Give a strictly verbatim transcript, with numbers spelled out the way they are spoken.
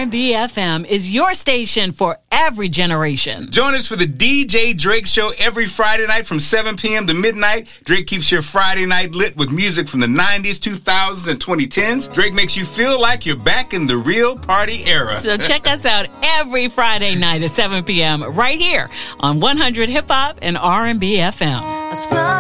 and B F M is your station for every generation. Join us for the D J Drake Show every Friday night from seven p.m. to midnight. Drake keeps your Friday night lit with music from the nineties, two thousands, and twenty tens. Drake makes you feel like you're back in the real party era. So check us out every Friday night at seven p.m. right here on one hundred Hip Hop and R and B F M.